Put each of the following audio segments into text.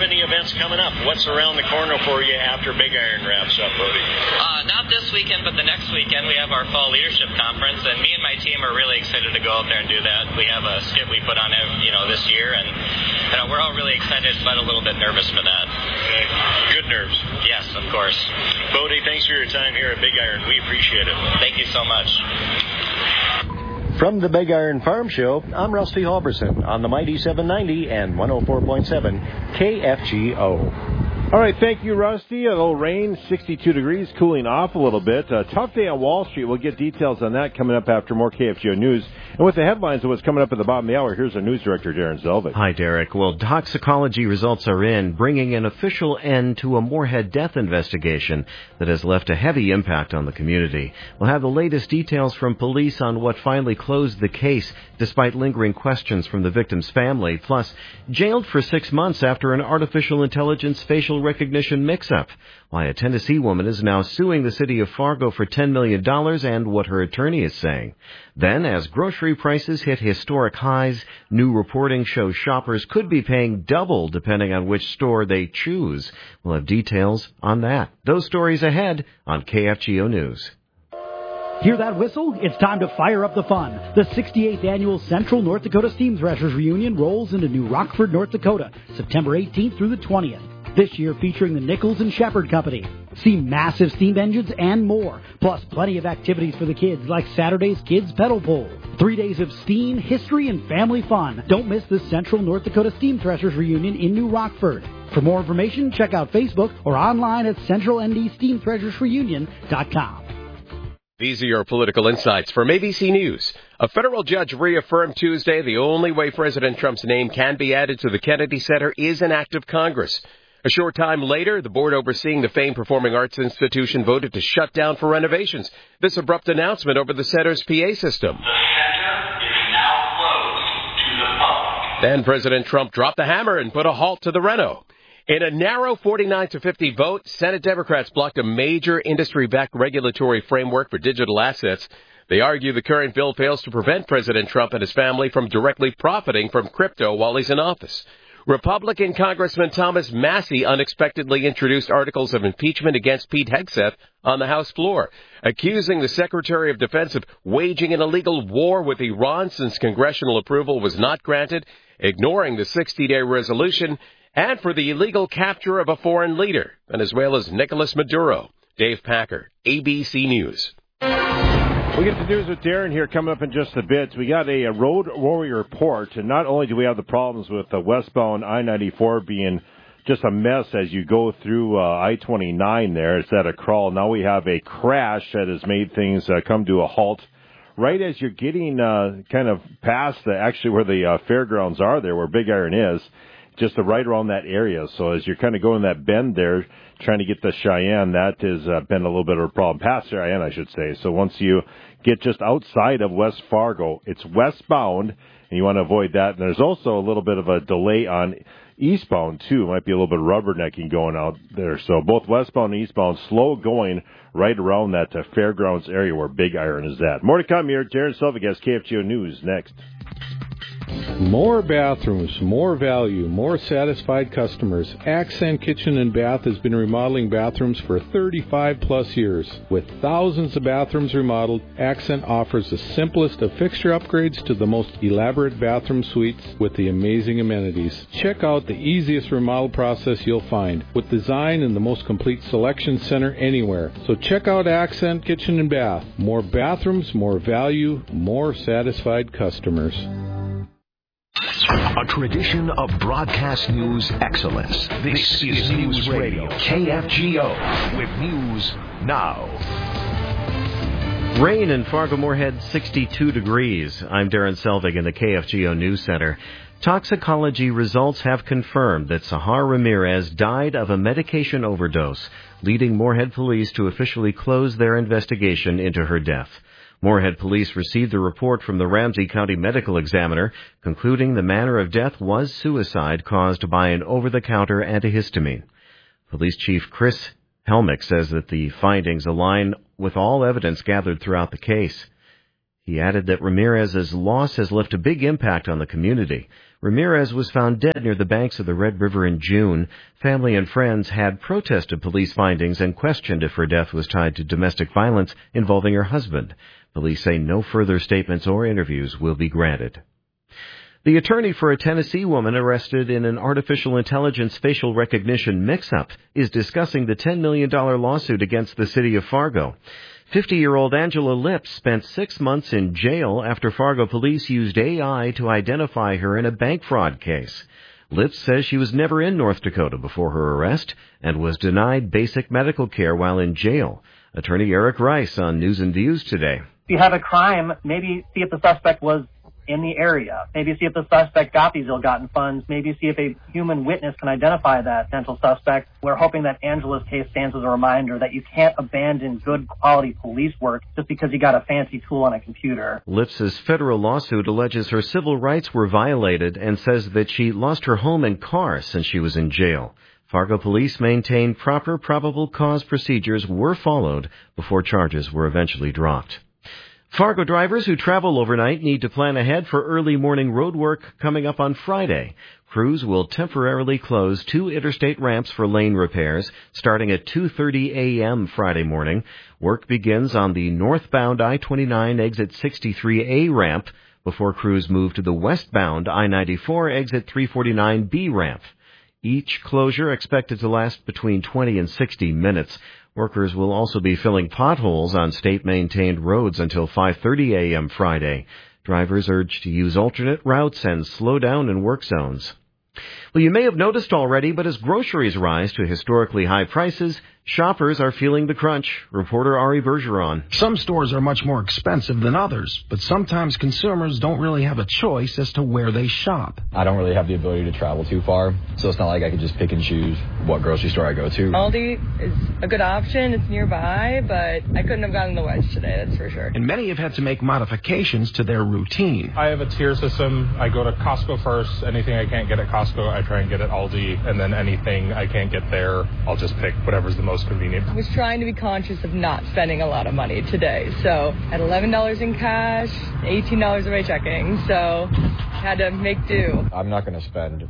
any events coming up? What's around the corner for you after Big Iron wraps up, Bodie? Not this weekend, but the next weekend we have our fall leadership conference, and me and my team are really excited to go out there and do that. We have a skit we put on, this year, and we're all really excited, but a little bit nervous for that. Okay. Good nerves. Yes, of course. Bodie, thanks for your time here at Big Iron. We appreciate it. Thank you so much. From the Big Iron Farm Show, I'm Rusty Halverson on the Mighty 790 and 104.7 KFGO. All right, thank you, Rusty. A little rain, 62 degrees, cooling off a little bit. A tough day on Wall Street. We'll get details on that coming up after more KFGO news. And with the headlines of what's coming up at the bottom of the hour, here's our news director, Darren Selvig. Hi, Derek. Well, toxicology results are in, bringing an official end to a Moorhead death investigation that has left a heavy impact on the community. We'll have the latest details from police on what finally closed the case, despite lingering questions from the victim's family. Plus, jailed for 6 months after an artificial intelligence facial recognition mix-up. Why a Tennessee woman is now suing the city of Fargo for $10 million and what her attorney is saying. Then, as grocery prices hit historic highs, new reporting shows shoppers could be paying double depending on which store they choose. We'll have details on that. Those stories ahead on KFGO News. Hear that whistle? It's time to fire up the fun. The 68th Annual Central North Dakota Steam Threshers Reunion rolls into New Rockford, North Dakota, September 18th through the 20th. This year featuring the Nichols and Shepherd Company. See massive steam engines and more, plus plenty of activities for the kids like Saturday's Kids Pedal Pole. 3 days of steam, history, and family fun. Don't miss the Central North Dakota Steam Threshers Reunion in New Rockford. For more information, check out Facebook or online at centralndsteamthreshersreunion.com. These are your political insights from ABC News. A federal judge reaffirmed Tuesday the only way President Trump's name can be added to the Kennedy Center is an act of Congress. A short time later, the board overseeing the famed Performing Arts Institution voted to shut down for renovations. This abrupt announcement over the center's PA system. The center is now closed to the public. Then President Trump dropped the hammer and put a halt to the reno. In a narrow 49-50 vote, Senate Democrats blocked a major industry-backed regulatory framework for digital assets. They argue the current bill fails to prevent President Trump and his family from directly profiting from crypto while he's in office. Republican Congressman Thomas Massey unexpectedly introduced articles of impeachment against Pete Hegseth on the House floor, accusing the Secretary of Defense of waging an illegal war with Iran since congressional approval was not granted, ignoring the 60-day resolution, and for the illegal capture of a foreign leader, Venezuela's Nicolas Maduro. Dave Packer, ABC News. We get the news with Darren here coming up in just a bit. We got a road warrior report, and not only do we have the problems with the westbound I-94 being just a mess as you go through I-29 there, it's at a crawl. Now we have a crash that has made things come to a halt right as you're getting kind of past actually where the fairgrounds are there, where Big Iron is, just right around that area. So as you're kind of going that bend there, trying to get to Cheyenne, that has been a little bit of a problem. Past Cheyenne, I should say. So once you get just outside of West Fargo, it's westbound, and you want to avoid that. And there's also a little bit of a delay on eastbound, too. Might be a little bit of rubbernecking going out there. So both westbound and eastbound, slow going right around that fairgrounds area where Big Iron is at. More to come here. Darren Selvig has KFGO News next. More bathrooms, more value, more satisfied customers. Accent Kitchen and Bath has been remodeling bathrooms for 35-plus years. With thousands of bathrooms remodeled, Accent offers the simplest of fixture upgrades to the most elaborate bathroom suites with the amazing amenities. Check out the easiest remodel process you'll find, with design and the most complete selection center anywhere. So check out Accent Kitchen and Bath. More bathrooms, more value, more satisfied customers. A tradition of broadcast news excellence. This is News Radio, KFGO, with news now. Rain in Fargo-Moorhead, 62 degrees. I'm Darren Selvig in the KFGO News Center. Toxicology results have confirmed that Sahar Ramirez died of a medication overdose, leading Moorhead police to officially close their investigation into her death. Moorhead police received a report from the Ramsey County Medical Examiner concluding the manner of death was suicide caused by an over-the-counter antihistamine. Police Chief Chris Helmick says that the findings align with all evidence gathered throughout the case. He added that Ramirez's loss has left a big impact on the community. Ramirez was found dead near the banks of the Red River in June. Family and friends had protested police findings and questioned if her death was tied to domestic violence involving her husband. Police say no further statements or interviews will be granted. The attorney for a Tennessee woman arrested in an artificial intelligence facial recognition mix-up is discussing the $10 million lawsuit against the city of Fargo. 50-year-old Angela Lips spent 6 months in jail after Fargo police used AI to identify her in a bank fraud case. Lips says she was never in North Dakota before her arrest and was denied basic medical care while in jail. Attorney Eric Rice on News and Views today. If you have a crime, maybe see if the suspect was in the area. Maybe see if the suspect got these ill-gotten funds. Maybe see if a human witness can identify that potential suspect. We're hoping that Angela's case stands as a reminder that you can't abandon good quality police work just because you got a fancy tool on a computer. Lips's federal lawsuit alleges her civil rights were violated and says that she lost her home and car since she was in jail. Fargo police maintain proper probable cause procedures were followed before charges were eventually dropped. Fargo drivers who travel overnight need to plan ahead for early morning road work coming up on Friday. Crews will temporarily close 2 interstate ramps for lane repairs starting at 2:30 a.m. Friday morning. Work begins on the northbound I-29 exit 63A ramp before crews move to the westbound I-94 exit 349B ramp. Each closure expected to last between 20 and 60 minutes. Workers will also be filling potholes on state-maintained roads until 5:30 a.m. Friday. Drivers urged to use alternate routes and slow down in work zones. Well, you may have noticed already, but as groceries rise to historically high prices, shoppers are feeling the crunch. Reporter Ari Bergeron. Some stores are much more expensive than others, but sometimes consumers don't really have a choice as to where they shop. I don't really have the ability to travel too far, so it's not like I can just pick and choose what grocery store I go to. Aldi is a good option. It's nearby, but I couldn't have gotten the wedge today, that's for sure. And many have had to make modifications to their routine. I have a tier system. I go to Costco first. Anything I can't get at Costco, I try and get at Aldi, and then anything I can't get there, I'll just pick whatever's the most convenient. I was trying to be conscious of not spending a lot of money today, so I had $11 in cash, $18 of my checking, so I had to make do. I'm not going to spend,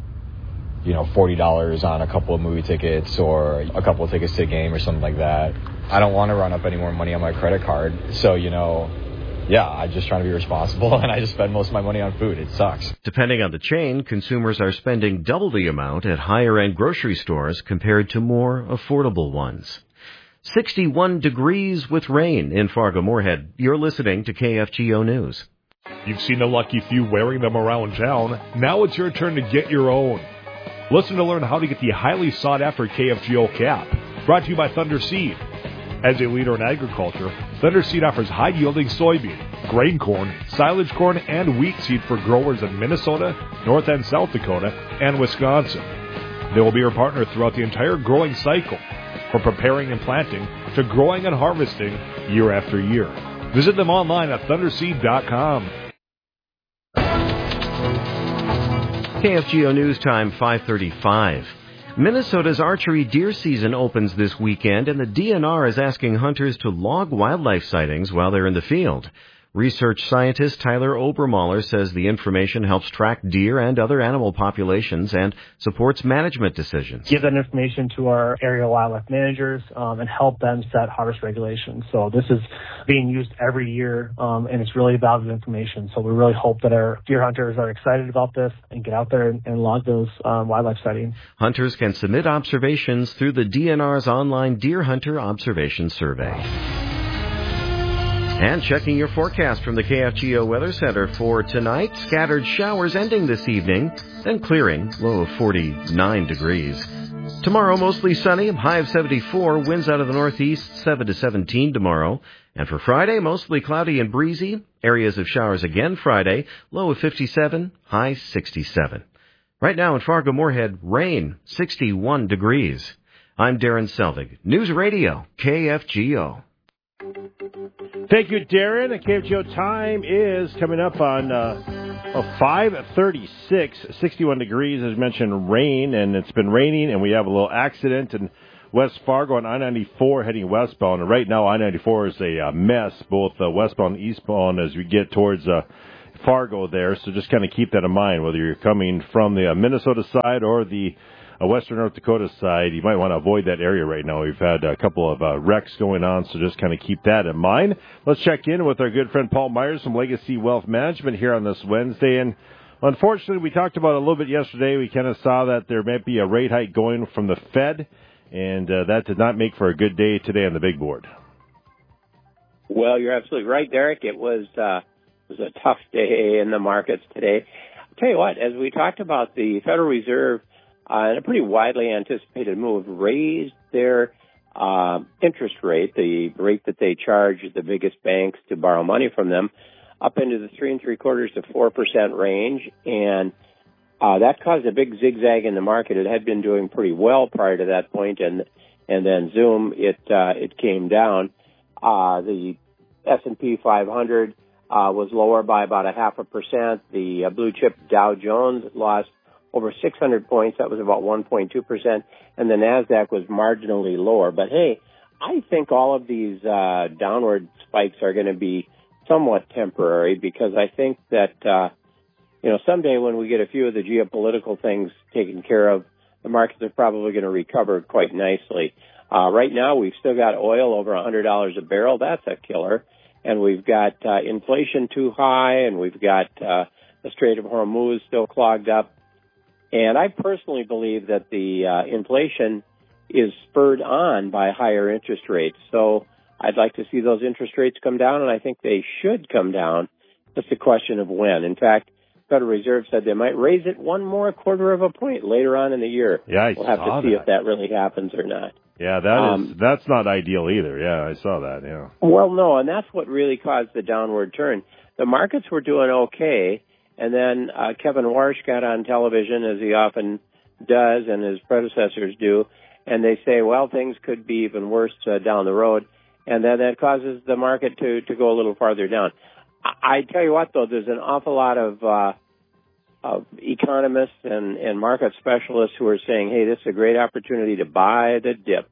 $40 on a couple of movie tickets or a couple of tickets to a game or something like that. I don't want to run up any more money on my credit card, so, I'm just trying to be responsible, and I just spend most of my money on food. It sucks. Depending on the chain, consumers are spending double the amount at higher-end grocery stores compared to more affordable ones. 61 degrees with rain in Fargo-Moorhead. You're listening to KFGO News. You've seen a lucky few wearing them around town. Now it's your turn to get your own. Listen to learn how to get the highly sought-after KFGO cap. Brought to you by Thunder Seed. As a leader in agriculture, Thunder Seed offers high-yielding soybean, grain corn, silage corn, and wheat seed for growers in Minnesota, North and South Dakota, and Wisconsin. They will be your partner throughout the entire growing cycle, from preparing and planting to growing and harvesting year after year. Visit them online at thunderseed.com. KFGO News Time 5:35. Minnesota's archery deer season opens this weekend, and the DNR is asking hunters to log wildlife sightings while they're in the field. Research scientist Tyler Obermahler says the information helps track deer and other animal populations and supports management decisions. Give that information to our area wildlife managers and help them set harvest regulations. So this is being used every year, and it's really valuable information. So we really hope that our deer hunters are excited about this and get out there and log those wildlife sightings. Hunters can submit observations through the DNR's online Deer Hunter Observation Survey. And checking your forecast from the KFGO Weather Center for tonight, scattered showers ending this evening, then clearing, low of 49 degrees. Tomorrow, mostly sunny, high of 74, winds out of the northeast, 7 to 17 tomorrow. And for Friday, mostly cloudy and breezy, areas of showers again Friday, low of 57, high 67. Right now in Fargo-Moorhead, rain, 61 degrees. I'm Darren Selvig, News Radio, KFGO. Thank you, Darren. The KFGO time is coming up on 5:36, 61 degrees. As mentioned, rain, and it's been raining, and we have a little accident, and West Fargo on I-94 heading westbound. And right now, I-94 is a mess, both westbound and eastbound as we get towards Fargo there. So just kind of keep that in mind, whether you're coming from the Minnesota side or the western North Dakota side. You might want to avoid that area right now. We've had a couple of wrecks going on, so just kind of keep that in mind. Let's check in with our good friend Paul Myers from Legacy Wealth Management here on this Wednesday. And unfortunately, we talked about it a little bit yesterday. We kind of saw that there might be a rate hike going from the Fed, and that did not make for a good day today on the big board. Well, you're absolutely right, Derek. It was a tough day in the markets today. I'll tell you what, as we talked about, the Federal Reserve, in a pretty widely anticipated move, raised their interest rate, the rate that they charge the biggest banks to borrow money from them, up into the 3 3/4 to 4% range, and that caused a big zigzag in the market. It had been doing pretty well prior to that point, and then zoom, it came down. The S&P 500 was lower by about 0.5%. The blue chip Dow Jones lost over 600 points. That was about 1.2%. And the NASDAQ was marginally lower. But, hey, I think all of these downward spikes are going to be somewhat temporary, because I think that, someday when we get a few of the geopolitical things taken care of, the markets are probably going to recover quite nicely. Right now, we've still got oil over $100 a barrel. That's a killer. And we've got inflation too high, and we've got the Strait of Hormuz still clogged up. And I personally believe that the inflation is spurred on by higher interest rates. So I'd like to see those interest rates come down, and I think they should come down. Just a question of when. In fact, Federal Reserve said they might raise it 1 more quarter of a point later on in the year. Yeah, we'll have to see if that really happens or not. Yeah, that's not ideal either. Yeah, I saw that, yeah. Well, no, and that's what really caused the downward turn. The markets were doing okay, and then Kevin Warsh got on television, as he often does and his predecessors do, and they say, well, things could be even worse down the road, and then that causes the market to go a little farther down. I tell you what, though, there's an awful lot of economists and market specialists who are saying, hey, this is a great opportunity to buy the dip,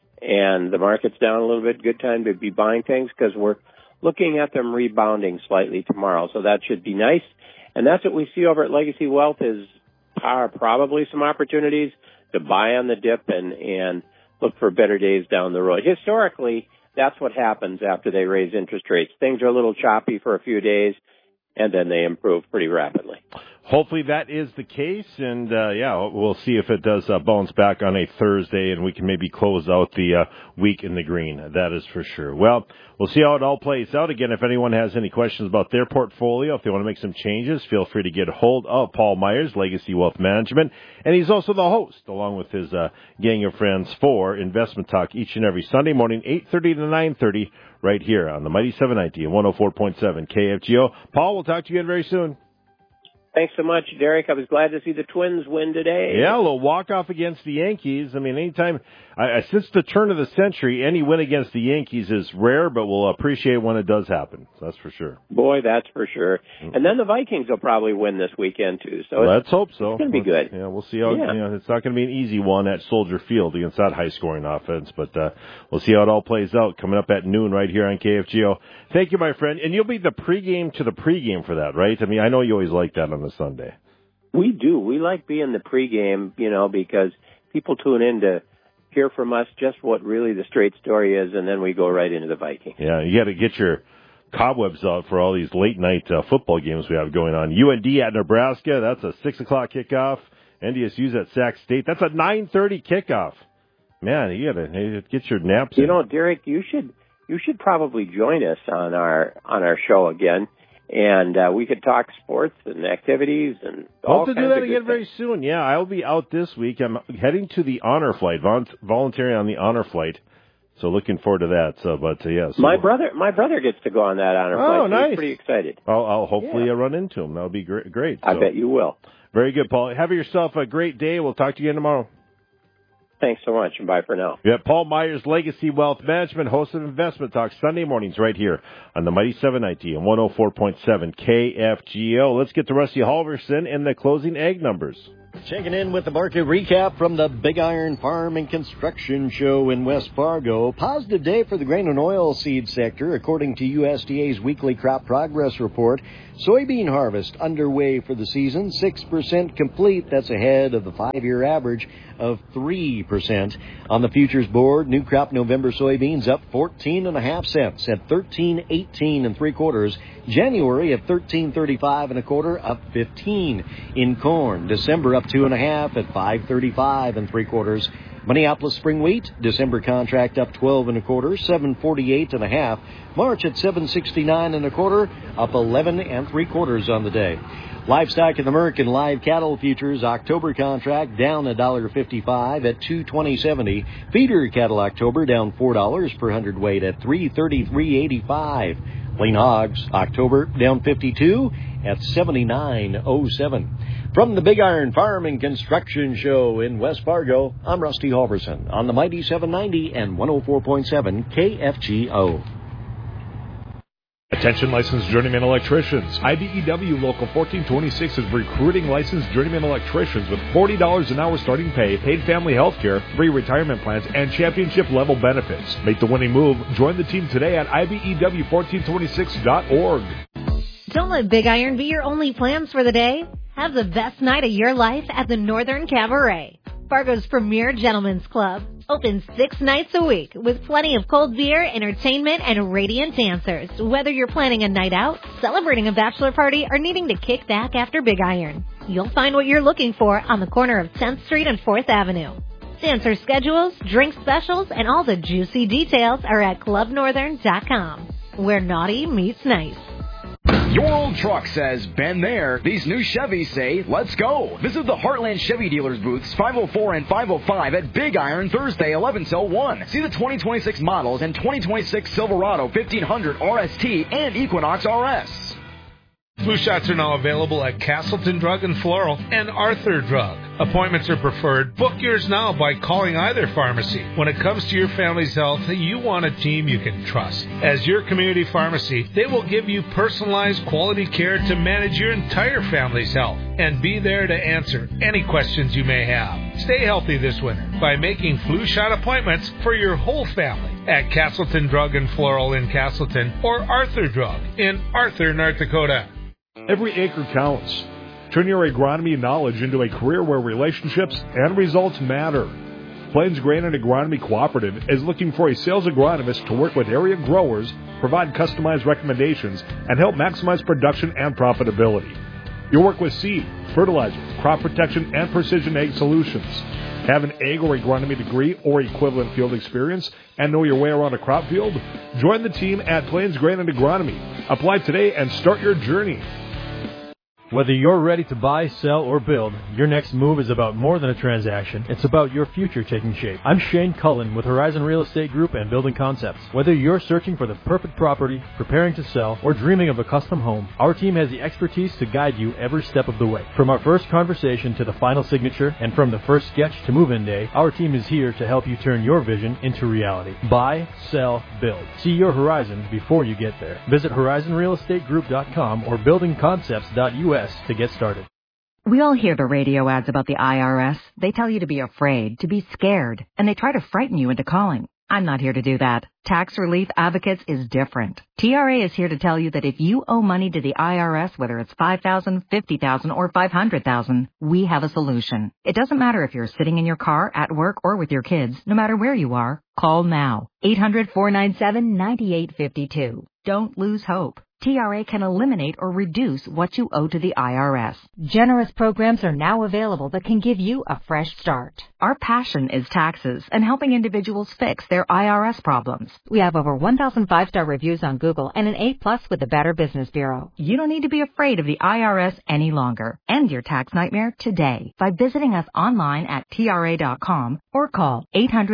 and the market's down a little bit, good time to be buying things, because we're looking at them rebounding slightly tomorrow, so that should be nice. And that's what we see over at Legacy Wealth, is probably some opportunities to buy on the dip and look for better days down the road. Historically, that's what happens after they raise interest rates. Things are a little choppy for a few days, and then they improve pretty rapidly. Hopefully that is the case, and we'll see if it does bounce back on a Thursday, and we can maybe close out the week in the green. That is for sure. Well, we'll see how it all plays out. Again, if anyone has any questions about their portfolio, if they want to make some changes, feel free to get a hold of Paul Myers, Legacy Wealth Management, and he's also the host, along with his gang of friends, for Investment Talk each and every Sunday morning, 8:30 to 9:30, right here on the Mighty 790 and 104.7 KFGO. Paul, we'll talk to you again very soon. Thanks so much, Derek. I was glad to see the Twins win today. Yeah, a little walk-off against the Yankees. I mean, anytime, since the turn of the century, any win against the Yankees is rare, but we'll appreciate when it does happen. So that's for sure. Boy, that's for sure. And then the Vikings will probably win this weekend, too. So let's hope so. It's going to be good. Yeah, we'll see how, it's not going to be an easy one at Soldier Field against that high-scoring offense, but we'll see how it all plays out coming up at noon right here on KFGO. Thank you, my friend. And you'll be the pregame to the pregame for that, right? I mean, I know you always like that on the Sunday. We do. We like being the pregame, because people tune in to hear from us just what really the straight story is, and then we go right into the Vikings. Yeah, you got to get your cobwebs out for all these late-night football games we have going on. UND at Nebraska, that's a 6 o'clock kickoff. NDSU's at Sac State, that's a 9:30 kickoff. Man, you got to get your naps in. Derek, you should probably join us on our show again. And we could talk sports and activities and all kinds of good things. Hope to do that again very soon. Yeah, I'll be out this week. I'm heading to the honor flight, volunteering on the honor flight. So looking forward to that. So, So my brother gets to go on that honor flight. Oh, nice! He's pretty excited. I'll hopefully run into him. That'll be great. I bet you will. Very good, Paul. Have yourself a great day. We'll talk to you again tomorrow. Thanks so much, and bye for now. Yeah, Paul Myers, Legacy Wealth Management, host of Investment Talk, Sunday mornings right here on the Mighty 790 and 104.7 KFGO. Let's get to Rusty Halverson and the closing egg numbers. Checking in with the market recap from the Big Iron Farm and Construction Show in West Fargo. Positive day for the grain and oilseed sector, according to USDA's weekly crop progress report. Soybean harvest underway for the season, 6% complete. That's ahead of the 5-year average of 3%. On the futures board, new crop November soybeans up 14.5 cents at 13.18 3/4. January at 13.35 1/4, up 15. In corn, December up 2.5 at 5.35 3/4. Minneapolis spring wheat, December contract up 12 1/4, 7.48 1/2. March at 7.69 1/4, up 11 3/4 on the day. Livestock in the American live cattle futures, October contract down $1.55 at 220.70. Feeder cattle October down $4 per hundredweight at 333.85. Lean hogs October down 52 at 79.07. From the Big Iron Farm and Construction Show in West Fargo, I'm Rusty Halverson on the Mighty 790 and 104.7 KFGO. Attention licensed journeyman electricians. IBEW Local 1426 is recruiting licensed journeyman electricians with $40 an hour starting pay, paid family health care, 3 retirement plans, and championship level benefits. Make the winning move. Join the team today at IBEW1426.org. Don't let Big Iron be your only plans for the day. Have the best night of your life at the Northern Cabaret, Fargo's premier gentlemen's club. Open 6 nights a week with plenty of cold beer, entertainment, and radiant dancers. Whether you're planning a night out, celebrating a bachelor party, or needing to kick back after Big Iron, you'll find what you're looking for on the corner of 10th Street and 4th Avenue. Dancer schedules, drink specials, and all the juicy details are at clubnorthern.com, where naughty meets nice. Your old truck says, been there. These new Chevys say, let's go. Visit the Heartland Chevy Dealers booths 504 and 505 at Big Iron Thursday 11 till 1. See the 2026 models and 2026 Silverado 1500 RST and Equinox RS. Flu shots are now available at Castleton Drug and Floral and Arthur Drug. Appointments are preferred. Book yours now by calling either pharmacy. When it comes to your family's health, you want a team you can trust. As your community pharmacy, they will give you personalized quality care to manage your entire family's health and be there to answer any questions you may have. Stay healthy this winter by making flu shot appointments for your whole family at Castleton Drug and Floral in Castleton or Arthur Drug in Arthur, North Dakota. Every acre counts. Turn your agronomy knowledge into a career where relationships and results matter. Plains Grain and Agronomy Cooperative is looking for a sales agronomist to work with area growers, provide customized recommendations, and help maximize production and profitability. You'll work with seed, fertilizer, crop protection, and precision ag solutions. Have an ag or agronomy degree or equivalent field experience and know your way around a crop field? Join the team at Plains Grain and Agronomy. Apply today and start your journey. Whether you're ready to buy, sell, or build, your next move is about more than a transaction. It's about your future taking shape. I'm Shane Cullen with Horizon Real Estate Group and Building Concepts. Whether you're searching for the perfect property, preparing to sell, or dreaming of a custom home, our team has the expertise to guide you every step of the way. From our first conversation to the final signature, and from the first sketch to move-in day, our team is here to help you turn your vision into reality. Buy, sell, build. See your horizon before you get there. Visit horizonrealestategroup.com or buildingconcepts.us to get started. We all hear the radio ads about the IRS. They tell you to be afraid, to be scared, and they try to frighten you into calling. I'm not here to do that. Tax Relief Advocates is different. TRA is here to tell you that if you owe money to the IRS, whether it's $5,000, $50,000, or $500,000, we have a solution. It doesn't matter if you're sitting in your car, at work, or with your kids. No matter where you are, call now. 800-497-9852. Don't lose hope. TRA can eliminate or reduce what you owe to the IRS. Generous programs are now available that can give you a fresh start. Our passion is taxes and helping individuals fix their IRS problems. We have over 1,000 5-star reviews on Google and an A+ with the Better Business Bureau. You don't need to be afraid of the IRS any longer. End your tax nightmare today by visiting us online at TRA.com or call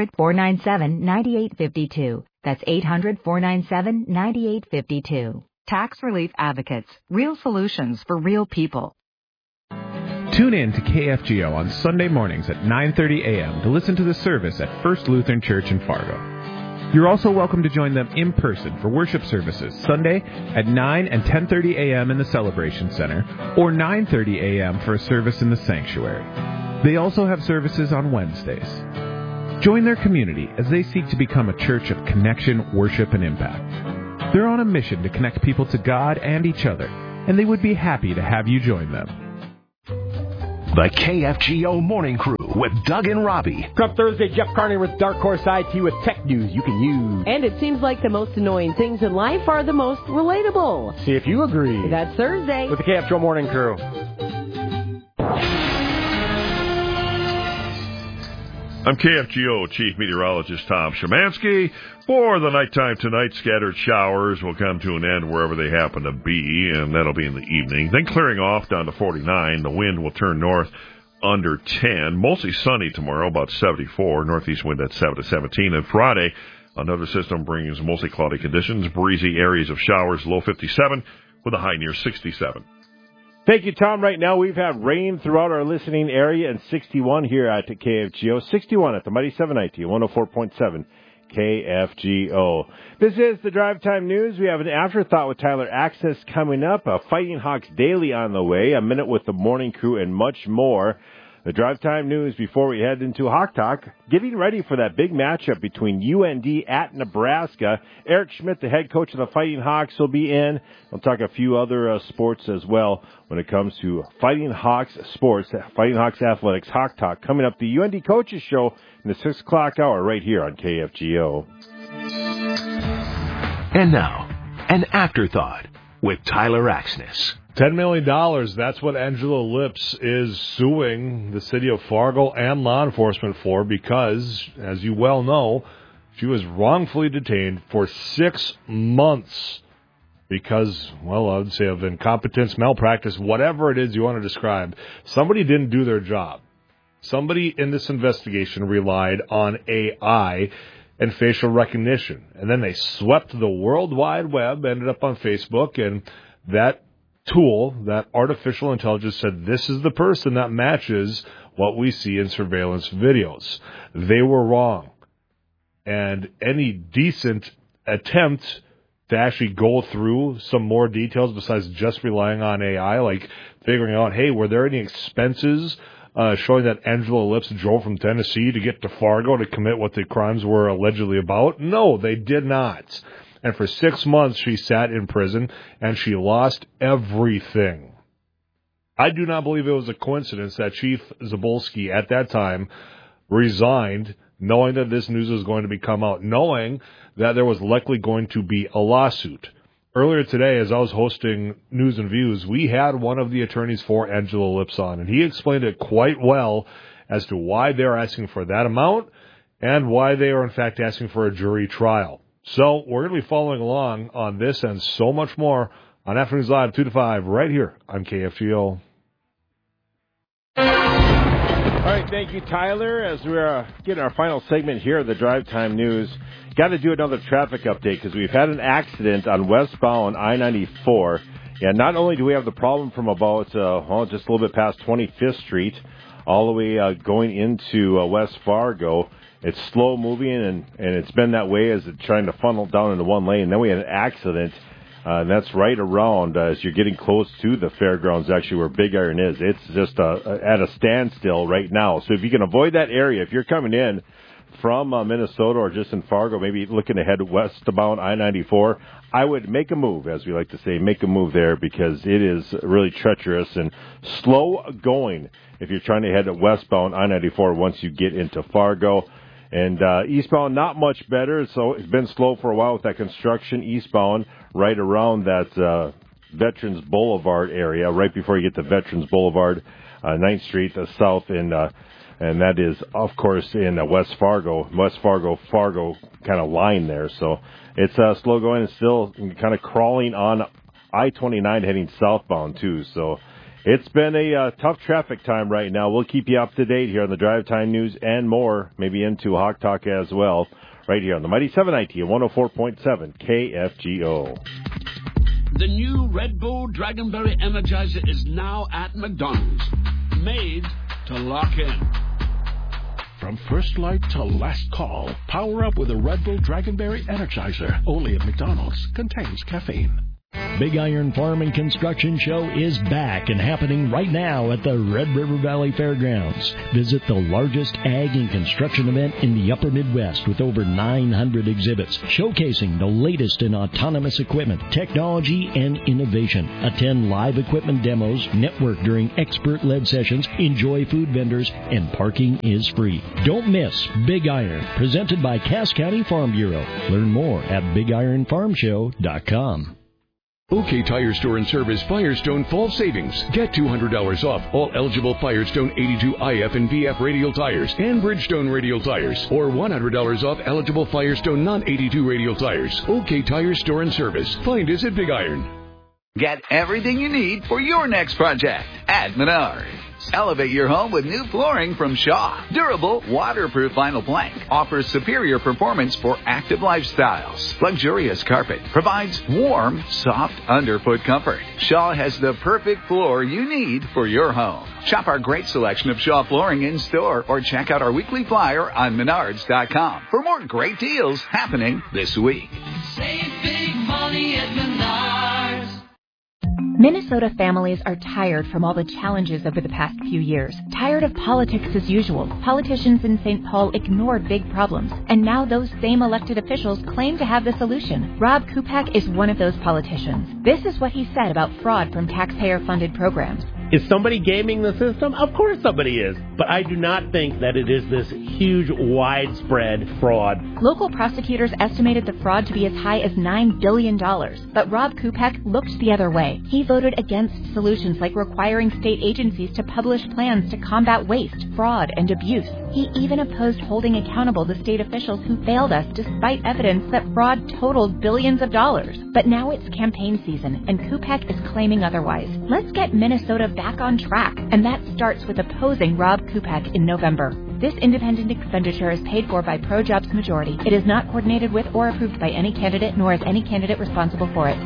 800-497-9852. That's 800-497-9852. Tax Relief Advocates. Real solutions for real people. Tune in to KFGO on Sunday mornings at 9:30 a.m. to listen to the service at First Lutheran Church in Fargo. You're also welcome to join them in person for worship services Sunday at 9 and 10:30 a.m. in the Celebration Center, or 9:30 a.m. for a service in the sanctuary. They also have services on Wednesdays. Join their community as they seek to become a church of connection, worship, and impact. They're on a mission to connect people to God and each other, and they would be happy to have you join them. The KFGO Morning Crew with Doug and Robbie. Up Thursday, Jeff Carney with Dark Horse IT with tech news you can use. And it seems like the most annoying things in life are the most relatable. See if you agree. That's Thursday. With the KFGO Morning Crew. I'm KFGO Chief Meteorologist Tom Szymanski. For the nighttime tonight, scattered showers will come to an end wherever they happen to be, and that'll be in the evening. Then clearing off down to 49. The wind will turn north under 10. Mostly sunny tomorrow, about 74. Northeast wind at 7 to 17. And Friday, another system brings mostly cloudy conditions. Breezy areas of showers, low 57, with a high near 67. Thank you, Tom. Right now, we've had rain throughout our listening area, and 61 here at KFGO. 61 at the Mighty 790, 104.7 KFGO. This is the Drive Time News. We have an afterthought with Tyler Access coming up, a Fighting Hawks Daily on the way, a minute with the morning crew, and much more. The Drive Time News before we head into Hawk Talk, getting ready for that big matchup between UND at Nebraska. Eric Schmidt, the head coach of the Fighting Hawks, will be in. We'll talk a few other sports as well when it comes to Fighting Hawks sports, Fighting Hawks athletics, Hawk Talk, coming up the UND Coaches Show in the 6 o'clock hour right here on KFGO. And now, an afterthought with Tyler Axness. $10 million, that's what Angela Lips is suing the city of Fargo and law enforcement for because, as you well know, she was wrongfully detained for 6 months because, well, I would say of incompetence, malpractice, whatever it is you want to describe. Somebody didn't do their job. Somebody in this investigation relied on AI and facial recognition, and then they swept the World Wide Web, ended up on Facebook, and that tool, that artificial intelligence said, this is the person that matches what we see in surveillance videos. They were wrong. And any decent attempt to actually go through some more details besides just relying on AI, like figuring out, hey, were there any expenses showing that Angela Lips drove from Tennessee to get to Fargo to commit what the crimes were allegedly about? No, they did not. And for 6 months, she sat in prison, and she lost everything. I do not believe it was a coincidence that Chief Zabolski at that time resigned, knowing that this news was going to come out, knowing that there was likely going to be a lawsuit. Earlier today, as I was hosting News and Views, we had one of the attorneys for Angela Lips on, and he explained it quite well as to why they're asking for that amount and why they are, in fact, asking for a jury trial. So we're going to be following along on this and so much more on Afternoons Live 2 to 5 right here on KFGO. All right, thank you, Tyler. As we're getting our final segment here of the Drive Time News, got to do another traffic update because we've had an accident on westbound I-94. And not only do we have the problem from about, just a little bit past 25th Street, all the way going into West Fargo. It's slow moving, and it's been that way as it's trying to funnel down into one lane. And then we had an accident, and that's right around as you're getting close to the fairgrounds, actually, where Big Iron is. It's just at a standstill right now. So if you can avoid that area, if you're coming in from Minnesota or just in Fargo, maybe looking to head westbound I-94, I would make a move, as we like to say, make a move there because it is really treacherous and slow going if you're trying to head westbound I-94 once you get into Fargo. And eastbound, not much better. So it's been slow for a while with that construction eastbound right around that Veterans Boulevard area, right before you get to Veterans Boulevard, 9th Street south, and that is, of course, in West Fargo kind of line there. So it's slow going and still kind of crawling on I-29 heading southbound, too. So it's been a tough traffic time right now. We'll keep you up to date here on the Drive Time News and more, maybe into Hawk Talk as well, right here on the Mighty 790 and 104.7 KFGO. The new Red Bull Dragonberry Energizer is now at McDonald's, made to lock in. From first light to last call, power up with a Red Bull Dragonberry Energizer. Only at McDonald's. Contains caffeine. Big Iron Farm and Construction Show is back and happening right now at the Red River Valley Fairgrounds. Visit the largest ag and construction event in the upper Midwest with over 900 exhibits showcasing the latest in autonomous equipment, technology, and innovation. Attend live equipment demos, network during expert-led sessions, enjoy food vendors, and parking is free. Don't miss Big Iron, presented by Cass County Farm Bureau. Learn more at BigIronFarmShow.com. OK Tire Store and Service Firestone Fall Savings. Get $200 off all eligible Firestone 82 IF and VF radial tires and Bridgestone radial tires, or $100 off eligible Firestone non-82 radial tires. OK Tire Store and Service. Find us at Big Iron. Get everything you need for your next project at Menards. Elevate your home with new flooring from Shaw. Durable, waterproof vinyl plank offers superior performance for active lifestyles. Luxurious carpet provides warm, soft underfoot comfort. Shaw has the perfect floor you need for your home. Shop our great selection of Shaw flooring in store or check out our weekly flyer on Menards.com for more great deals happening this week. Save big money at Menards. Minnesota families are tired from all the challenges over the past few years. Tired of politics as usual. Politicians in St. Paul ignored big problems, and now those same elected officials claim to have the solution. Rob Kupak is one of those politicians. This is what he said about fraud from taxpayer-funded programs. Is somebody gaming the system? Of course somebody is. But I do not think that it is this huge, widespread fraud. Local prosecutors estimated the fraud to be as high as $9 billion. But Rob Kupak looked the other way. He voted against solutions like requiring state agencies to publish plans to combat waste, fraud, and abuse. He even opposed holding accountable the state officials who failed us despite evidence that fraud totaled billions of dollars. But now it's campaign season, and Kupak is claiming otherwise. Let's get Minnesota back on track, and that starts with opposing Rob Kupak in November. This independent expenditure is paid for by Pro-Jobs Majority. It is not coordinated with or approved by any candidate, nor is any candidate responsible for it.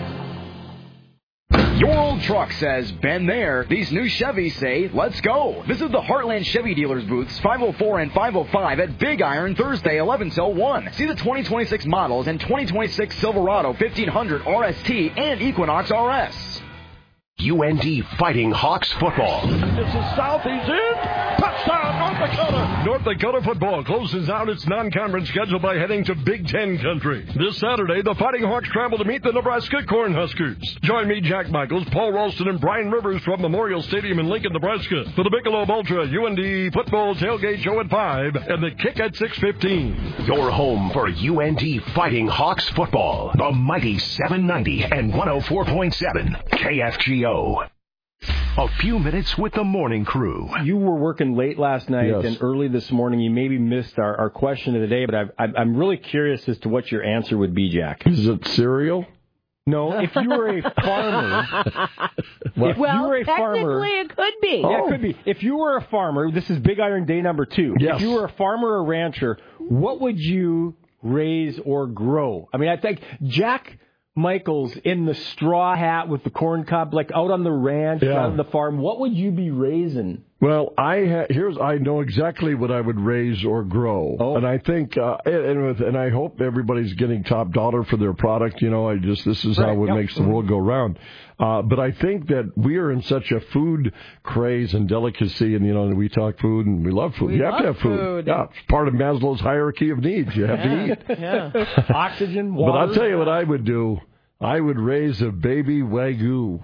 Your old truck says, been there. These new Chevys say, let's go. Visit the Heartland Chevy dealers booths 504 and 505 at Big Iron Thursday 11 till 1. See the 2026 models and 2026 Silverado 1500 RST and Equinox RS. UND Fighting Hawks football. This is South. He's in. Touchdown, North Dakota. North Dakota football closes out its non-conference schedule by heading to Big Ten country. This Saturday, the Fighting Hawks travel to meet the Nebraska Cornhuskers. Join me, Jack Michaels, Paul Ralston, and Brian Rivers from Memorial Stadium in Lincoln, Nebraska for the Michelob Ultra UND football tailgate show at 5 and the kick at 6:15. Your home for UND Fighting Hawks football. The mighty 790 and 104.7 KFGO. A few minutes with the morning crew. You were working late last night and early this morning. You maybe missed our question of the day, but I'm really curious as to what your answer would be, Jack. Is it cereal? No, if you were a farmer. Technically it could be. Yeah, it could be. If you were a farmer, this is Big Iron Day number 2. Yes. If you were a farmer or rancher, what would you raise or grow? I mean, I think Jack Michaels in the straw hat with the corn cob, like out on the ranch, on the farm, what would you be raising? Well, I know exactly what I would raise or grow, and I think, and I hope everybody's getting top dollar for their product. You know, this is how it makes the world go round. But I think that we are in such a food craze and delicacy, and we talk food and we love food. You have to have food. Yeah, it's part of Maslow's hierarchy of needs. You have to eat. Oxygen, water. But I'll tell you what I would do. I would raise a baby Wagyu.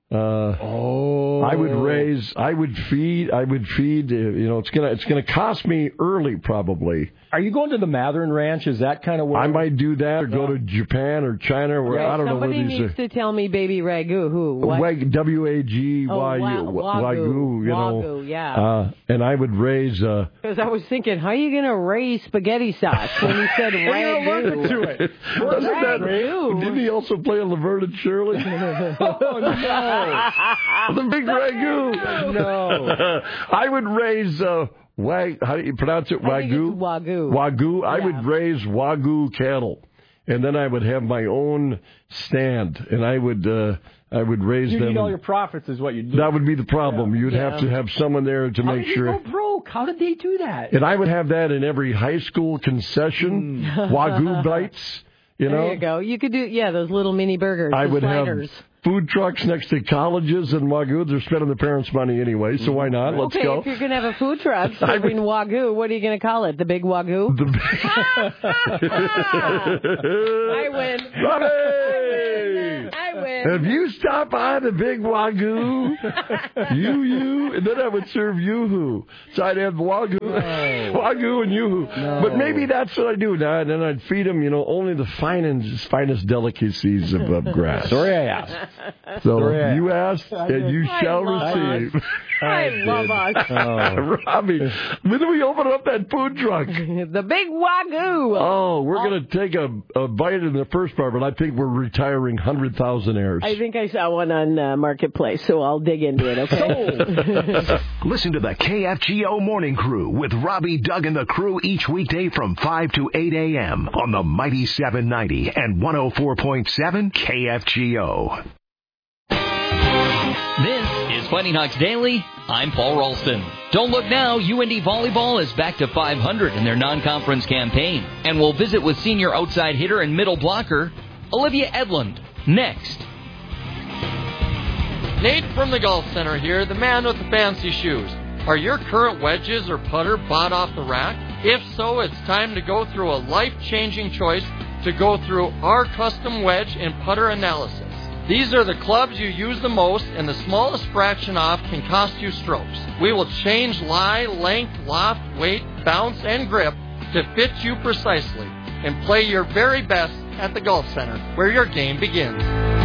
I would feed. It's gonna cost me early probably. Are you going to the Mathern Ranch? Is that kind of where I might do that, or go to Japan or China, where I don't know where these Somebody needs to tell me baby Ragu. Who? What? WAGYU. Wagyu. Wagyu, yeah. And I would raise. Because I was thinking, how are you going to raise spaghetti sauce when you said Ragu? To it. Didn't he also play on Laverne and Shirley? Oh no! The big Ragu. No. I would raise. How do you pronounce it? Wagyu? Wagyu. Wagyu. I would raise Wagyu cattle. And then I would have my own stand. And I would I would raise them. You need all your profits is what you do. That would be the problem. You'd have to have someone there to make sure. How did they go broke? How did they do that? And I would have that in every high school concession. Wagyu bites. There you go. You could do, those little mini burgers. I would sliders. have food trucks next to colleges and Wagyu. They're spending their parents' money anyway, so why not? Let's go. Okay, if you're going to have a food truck serving Wagyu, what are you going to call it? The Big Wagyu? I win. I win. If you stop by the Big Wagyu, and then I would serve Yoo-hoo. So I'd have Wagyu and Yoo-hoo. No. But maybe that's what I do now. And then I'd feed them, only the finest delicacies of grass. Sorry I asked. So you asked, and you shall receive. I love us. Robbie, when do we open up that food truck? The Big Wagyu. Oh, we're going to take a bite in the first part, but I think we're retiring 100,000-aires. I think I saw one on Marketplace, so I'll dig into it, okay? Listen to the KFGO Morning Crew with Robbie, Doug, and the crew each weekday from 5 to 8 a.m. on the Mighty 790 and 104.7 KFGO. This is Fighting Hawks Daily. I'm Paul Ralston. Don't look now. UND Volleyball is back to 500 in their non-conference campaign. And we'll visit with senior outside hitter and middle blocker, Olivia Edlund, next. Nate from the Golf Center here, the man with the fancy shoes. Are your current wedges or putter bought off the rack? If so, it's time to go through a life-changing choice to go through our custom wedge and putter analysis. These are the clubs you use the most, and the smallest fraction off can cost you strokes. We will change lie, length, loft, weight, bounce, and grip to fit you precisely, and play your very best at the Golf Center, where your game begins.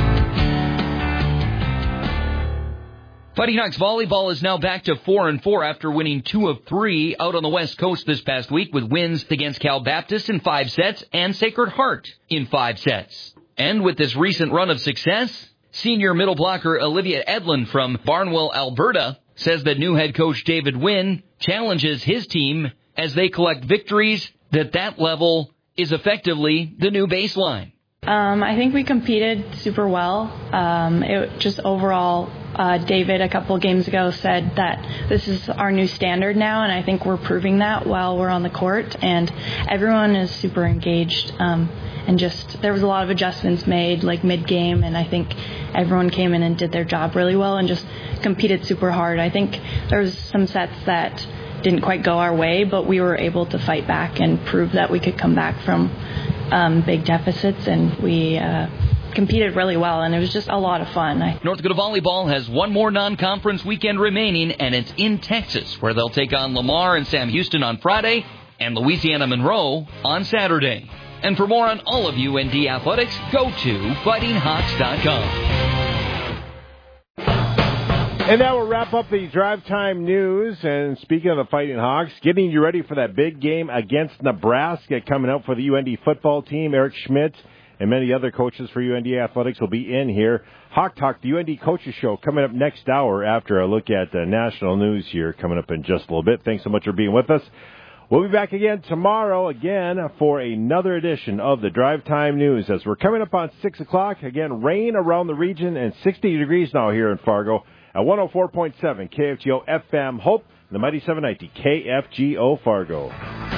Fighting Hawks Volleyball is now back to 4-4 after winning 2 of 3 out on the West Coast this past week with wins against Cal Baptist in 5 sets and Sacred Heart in 5 sets. And with this recent run of success, senior middle blocker Olivia Edlund from Barnwell, Alberta, says that new head coach David Wynn challenges his team as they collect victories that level is effectively the new baseline. I think we competed super well. It just overall, David a couple of games ago said that this is our new standard now, and I think we're proving that while we're on the court. And everyone is super engaged. And just there was a lot of adjustments made like mid-game, and I think everyone came in and did their job really well and just competed super hard. I think there was some sets that didn't quite go our way, but we were able to fight back and prove that we could come back from big deficits, and we competed really well, and it was just a lot of fun. North Dakota Volleyball has one more non-conference weekend remaining, and it's in Texas, where they'll take on Lamar and Sam Houston on Friday and Louisiana Monroe on Saturday. And for more on all of UND athletics, go to fightinghawks.com. And that will wrap up the drive time news. And speaking of the Fighting Hawks, getting you ready for that big game against Nebraska coming up for the UND football team. Eric Schmidt and many other coaches for UND athletics will be in here. Hawk Talk, the UND Coaches Show, coming up next hour after a look at the national news here coming up in just a little bit. Thanks so much for being with us. We'll be back again tomorrow for another edition of the Drive Time News. As we're coming up on 6 o'clock, again, rain around the region and 60 degrees now here in Fargo at 104.7 KFGO FM Hope, the Mighty 790 KFGO Fargo.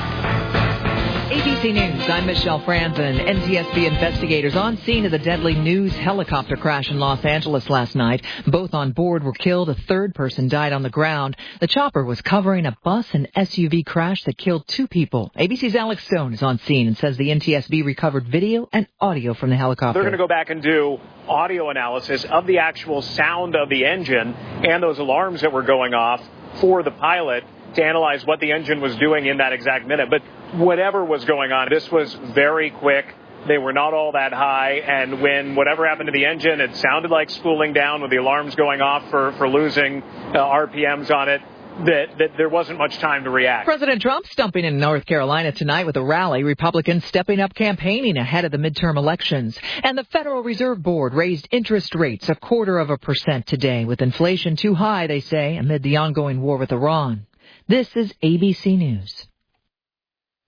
ABC News, I'm Michelle Franzen. NTSB investigators on scene of the deadly News helicopter crash in Los Angeles last night. Both on board were killed. A third person died on the ground. The chopper was covering a bus and SUV crash that killed 2 people. ABC's Alex Stone is on scene and says the NTSB recovered video and audio from the helicopter. They're going to go back and do audio analysis of the actual sound of the engine and those alarms that were going off for the pilot to analyze what the engine was doing in that exact minute. But whatever was going on, this was very quick. They were not all that high, and when whatever happened to the engine, it sounded like spooling down with the alarms going off for losing RPMs on it, that there wasn't much time to react. President Trump stumping in North Carolina tonight with a rally. Republicans stepping up campaigning ahead of the midterm elections. And the Federal Reserve Board raised interest rates 0.25% today, with inflation too high, they say, amid the ongoing war with Iran. This is ABC News.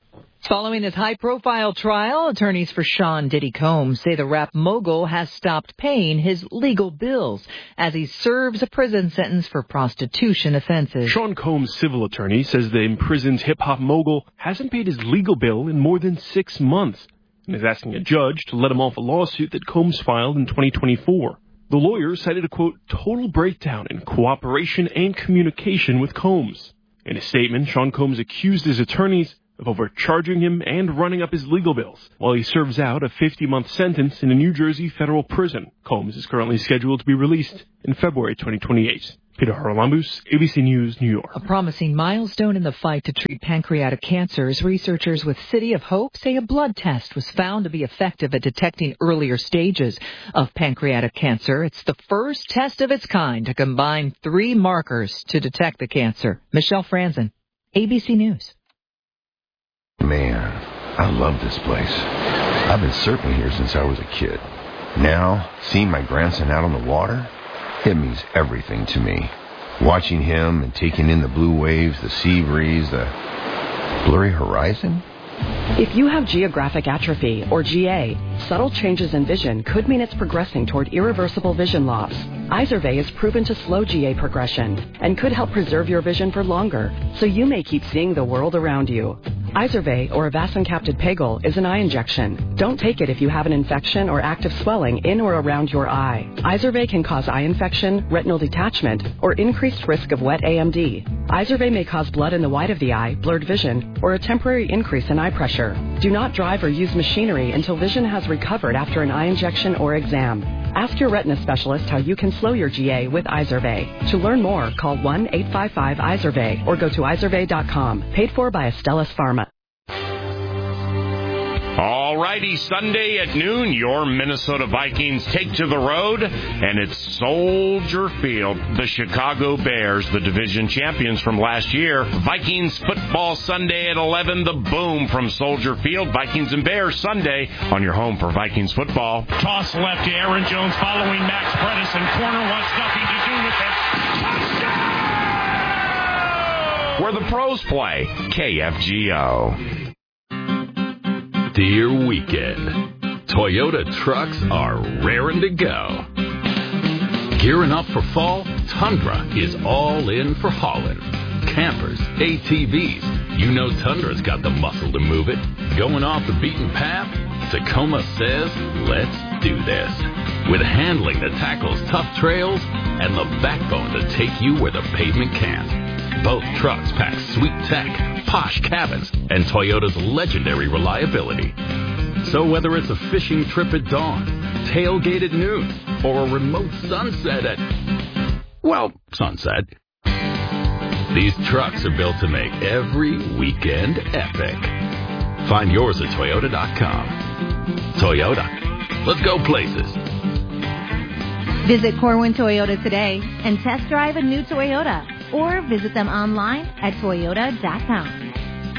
Following his high-profile trial, attorneys for Sean Diddy Combs say the rap mogul has stopped paying his legal bills as he serves a prison sentence for prostitution offenses. Sean Combs' civil attorney says the imprisoned hip-hop mogul hasn't paid his legal bill in more than 6 months and is asking a judge to let him off a lawsuit that Combs filed in 2024. The lawyer cited a, quote, total breakdown in cooperation and communication with Combs. In a statement, Sean Combs accused his attorneys of overcharging him and running up his legal bills while he serves out a 50-month sentence in a New Jersey federal prison. Combs is currently scheduled to be released in February 2028. Peter Haralambous, ABC News, New York. A promising milestone in the fight to treat pancreatic cancers. Researchers with City of Hope say a blood test was found to be effective at detecting earlier stages of pancreatic cancer. It's the first test of its kind to combine 3 markers to detect the cancer. Michelle Franzen, ABC News. Man, I love this place. I've been surfing here since I was a kid. Now, seeing my grandson out on the water, it means everything to me. Watching him and taking in the blue waves, the sea breeze, the blurry horizon. If you have geographic atrophy, or GA, subtle changes in vision could mean it's progressing toward irreversible vision loss. Izervay is proven to slow GA progression and could help preserve your vision for longer, so you may keep seeing the world around you. Izervay, or avacincaptad pegol, is an eye injection. Don't take it if you have an infection or active swelling in or around your eye. Izervay can cause eye infection, retinal detachment, or increased risk of wet AMD. Izervay may cause blood in the white of the eye, blurred vision, or a temporary increase in eye pressure. Do not drive or use machinery until vision has recovered after an eye injection or exam. Ask your retina specialist how you can slow your GA with Izervay. To learn more, call 1-855-IZERVAY or go to izervay.com. Paid for by Astellas Pharma. All righty, Sunday at noon, your Minnesota Vikings take to the road, and it's Soldier Field. The Chicago Bears, the division champions from last year. Vikings football Sunday at 11, the boom from Soldier Field. Vikings and Bears Sunday on your home for Vikings football. Toss left to Aaron Jones following Max Bredesen. Corner wants nothing to do with it. Touchdown! Where the pros play, KFGO. Dear weekend, Toyota trucks are raring to go. Gearing up for fall, Tundra is all in for hauling. Campers, ATVs, you know Tundra's got the muscle to move it. Going off the beaten path, Tacoma says, let's do this. With handling that tackles tough trails and the backbone to take you where the pavement can't. Both trucks pack sweet tech, posh cabins, and Toyota's legendary reliability. So whether it's a fishing trip at dawn, tailgate at noon, or a remote sunset at, well, sunset, these trucks are built to make every weekend epic. Find yours at Toyota.com. Toyota. Let's go places. Visit Corwin Toyota today and test drive a new Toyota. Or visit them online at Toyota.com.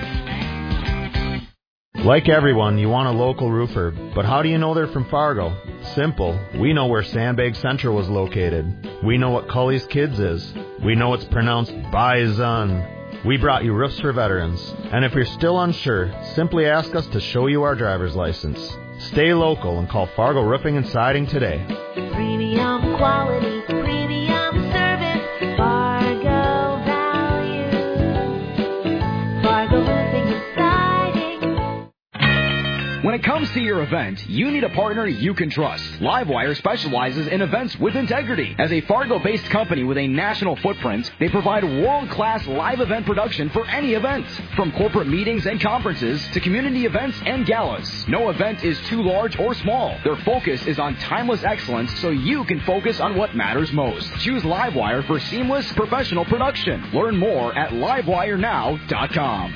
Like everyone, you want a local roofer, but how do you know they're from Fargo? Simple. We know where Sandbag Central was located. We know what Cully's Kids is. We know it's pronounced Bison. We brought you Roofs for Veterans. And if you're still unsure, simply ask us to show you our driver's license. Stay local and call Fargo Roofing and Siding today. Premium quality, premium service, Fargo value, Fargo Roofing and Siding. When it comes to your event, you need a partner you can trust. Livewire specializes in events with integrity. As a Fargo-based company with a national footprint, they provide world-class live event production for any event. From corporate meetings and conferences to community events and galas, no event is too large or small. Their focus is on timeless excellence so you can focus on what matters most. Choose Livewire for seamless professional production. Learn more at livewirenow.com.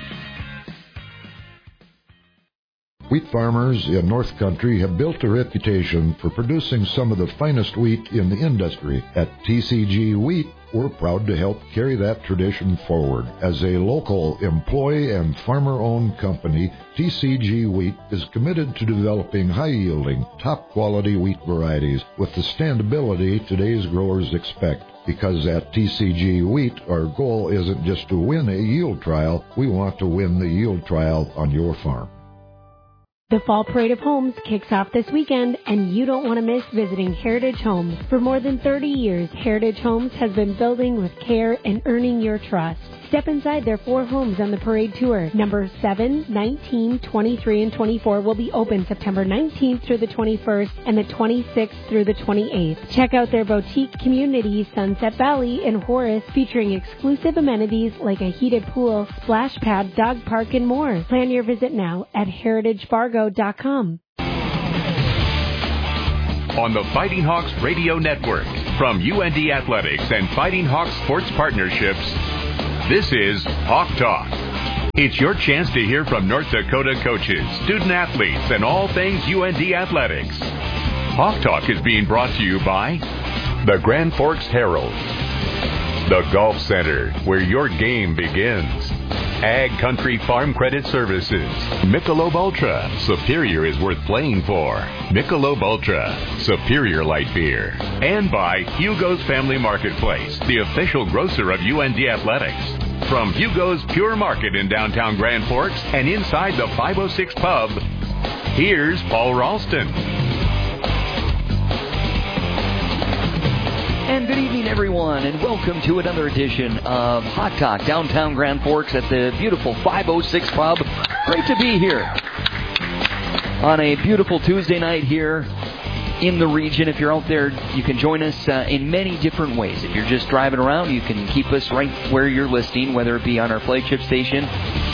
Wheat farmers in North Country have built a reputation for producing some of the finest wheat in the industry. At TCG Wheat, we're proud to help carry that tradition forward. As a local employee and farmer-owned company, TCG Wheat is committed to developing high-yielding, top-quality wheat varieties with the standability today's growers expect. because at TCG Wheat, our goal isn't just to win a yield trial, we want to win the yield trial on your farm. The Fall Parade of Homes kicks off this weekend, and you don't want to miss visiting Heritage Homes. For more than 30 years, Heritage Homes has been building with care and earning your trust. Step inside their 4 homes on the parade tour. Numbers 7, 19, 23, and 24 will be open September 19th through the 21st and the 26th through the 28th. Check out their boutique community, Sunset Valley in Horace, featuring exclusive amenities like a heated pool, splash pad, dog park, and more. Plan your visit now at heritagefargo.com. On the Fighting Hawks Radio Network, from UND Athletics and Fighting Hawks Sports Partnerships, this is Hawk Talk. It's your chance to hear from North Dakota coaches, student athletes, and all things UND Athletics. Hawk Talk is being brought to you by the Grand Forks Herald, the Golf Center, where your game begins, Ag Country Farm Credit Services, Michelob Ultra, Superior is worth playing for, Michelob Ultra, Superior Light Beer, and by Hugo's Family Marketplace, the official grocer of UND Athletics. From Hugo's Pure Market in downtown Grand Forks and inside the 506 Pub, here's Paul Ralston. And good evening, everyone, and welcome to another edition of Hot Talk, downtown Grand Forks at the beautiful 506 Pub. Great to be here on a beautiful Tuesday night here in the region. If you're out there, you can join us in many different ways. If you're just driving around, you can keep us right where you're listening, whether it be on our flagship station,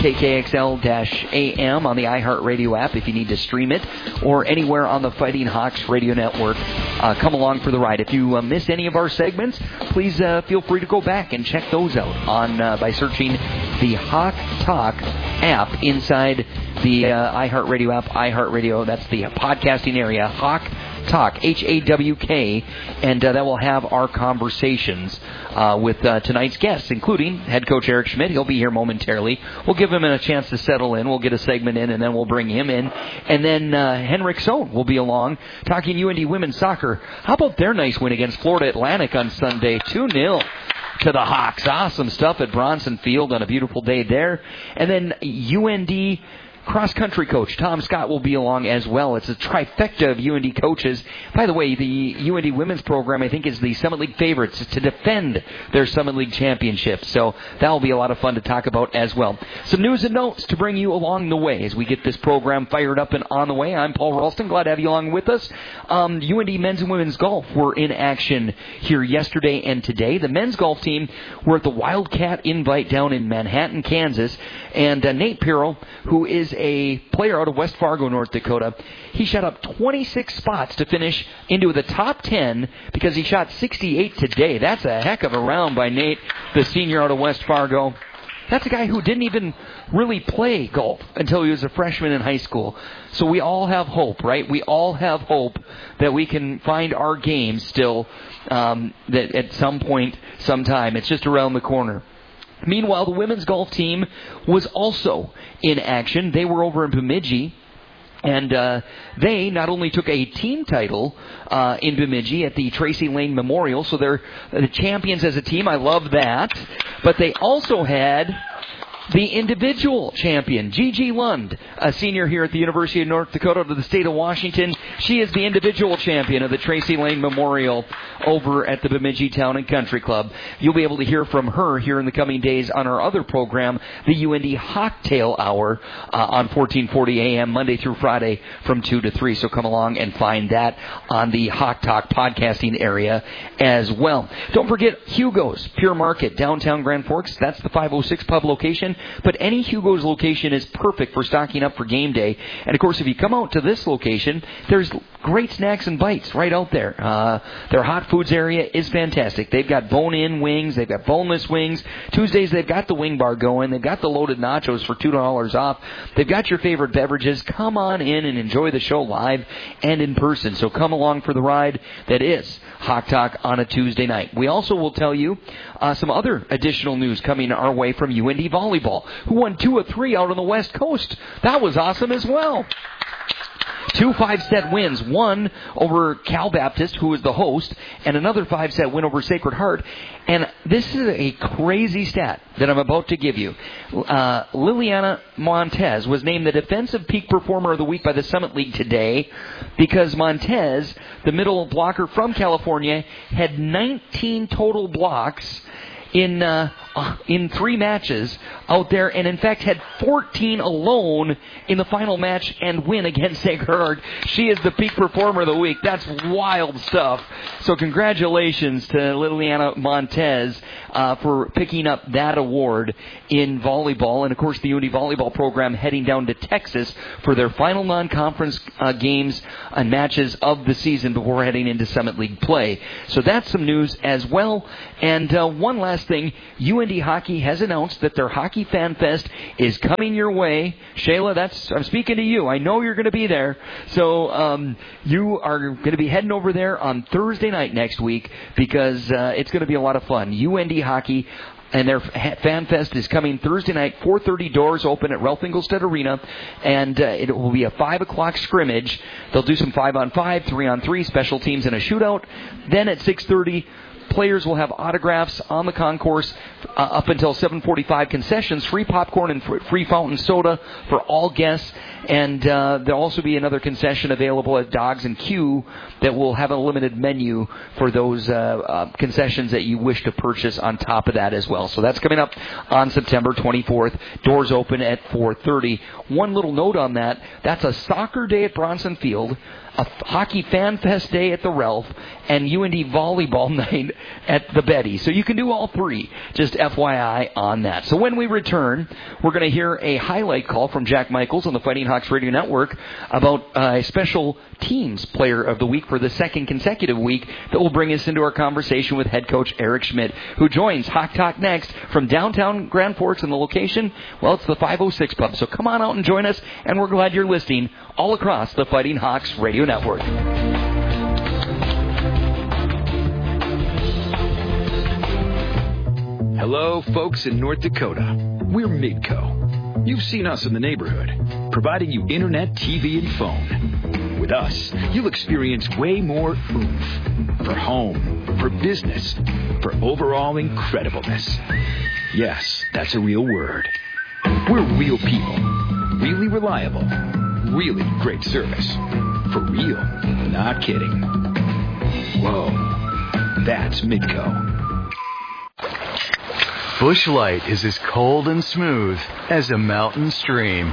KKXL-AM, on the iHeartRadio app if you need to stream it, or anywhere on the Fighting Hawks Radio Network. Come along for the ride. If you miss any of our segments, please feel free to go back and check those out on by searching the Hawk Talk app inside the iHeartRadio app. iHeartRadio, that's the podcasting area. Hawk Talk, H-A-W-K, and that will have our conversations with tonight's guests, including head coach Eric Schmidt. He'll be here momentarily. We'll give him a chance to settle in. We'll get a segment in, and then we'll bring him in. And then Henrik Sohn will be along talking UND women's soccer. How about their nice win against Florida Atlantic on Sunday, 2-0. To the Hawks. Awesome stuff at Bronson Field on a beautiful day there. And then UND cross-country coach Tom Scott will be along as well. It's a trifecta of UND coaches. By the way, the UND women's program, I think, is the Summit League favorites to defend their Summit League championship. So that will be a lot of fun to talk about as well. Some news and notes to bring you along the way as we get this program fired up and on the way. I'm Paul Ralston. Glad to have you along with us. UND men's and women's golf were in action here yesterday and today. The men's golf team were at the Wildcat Invite down in Manhattan, Kansas. And Nate Pirro, who is a player out of West Fargo, North Dakota, he shot up 26 spots to finish into the top 10 because he shot 68 today. That's a heck of a round by Nate, the senior out of West Fargo. That's a guy who didn't even really play golf until he was a freshman in high school. So we all have hope, right? We all have hope that we can find our game still that at some point, sometime. It's just around the corner. Meanwhile, the women's golf team was also in action. They were over in Bemidji, and they not only took a team title in Bemidji at the Tracy Lane Memorial, so they're the champions as a team. I love that. But they also had the individual champion, Gigi Lund, a senior here at the University of North Dakota to the state of Washington. She is the individual champion of the Tracy Lane Memorial over at the Bemidji Town and Country Club. You'll be able to hear from her here in the coming days on our other program, the UND Hawktail Hour, on 1440 AM, Monday through Friday from 2 to 3. So come along and find that on the Hawk Talk podcasting area as well. Don't forget Hugo's Pure Market, downtown Grand Forks. That's the 506 Pub location. But any Hugo's location is perfect for stocking up for game day. And, of course, if you come out to this location, there's great snacks and bites right out there. Their hot foods area is fantastic. They've got bone-in wings. They've got boneless wings. Tuesdays, they've got the wing bar going. They've got the loaded nachos for $2 off. They've got your favorite beverages. Come on in and enjoy the show live and in person. So come along for the ride that is Hawk Talk on a Tuesday night. We also will tell you some other additional news coming our way from UND Volleyball, who won 2 of 3 out on the West Coast. That was awesome as well. 2 5-set wins, one over Cal Baptist, who is the host, and another 5-set win over Sacred Heart. And this is a crazy stat that I'm about to give you. Liliana Montez was named the Defensive Peak Performer of the Week by the Summit League today because Montez, the middle blocker from California, had 19 total blocks in 3 matches out there, and in fact had 14 alone in the final match and win against Sacred Heart. She is the peak performer of the week. That's wild stuff. So congratulations to Liliana Montez for picking up that award in volleyball. And of course the UND volleyball program heading down to Texas for their final non-conference games and matches of the season before heading into Summit League play. So that's some news as well. And one last thing, UND Hockey has announced that their Hockey Fan Fest is coming your way. Shayla, I'm speaking to you. I know you're going to be there. So you are going to be heading over there on Thursday night next week because it's going to be a lot of fun. UND Hockey and their Fan Fest is coming Thursday night, 4:30, doors open at Ralph Engelstad Arena, and it will be a 5 o'clock scrimmage. They'll do some 5-on-5, 3-on-3, special teams, and a shootout. Then at 6:30, players will have autographs on the concourse up until 7:45. Concessions, free popcorn and free fountain soda for all guests. And there'll also be another concession available at Dogs and Q that will have a limited menu for those concessions that you wish to purchase on top of that as well. So that's coming up on September 24th. Doors open at 4:30. One little note on that, that's a soccer day at Bronson Field, a Hockey Fan Fest day at the Ralph, and UND volleyball night at the Betty. So you can do all three. Just FYI on that. So when we return, we're going to hear a highlight call from Jack Michaels on the Fighting Hawks Radio Network about a special teams player of the week for the second consecutive week that will bring us into our conversation with head coach Eric Schmidt, who joins Hawk Talk next from downtown Grand Forks. And the location, well, it's the 506 Pub. So come on out and join us, and we're glad you're listening all across the Fighting Hawks Radio Network. Hello, folks in North Dakota. We're Midco. You've seen us in the neighborhood, providing you internet, TV, and phone. With us, you'll experience way more oomph for home, for business, for overall incredibleness. Yes, that's a real word. We're real people, really reliable, really great service. For real, not kidding. Whoa, that's Midco. Busch Light is as cold and smooth as a mountain stream.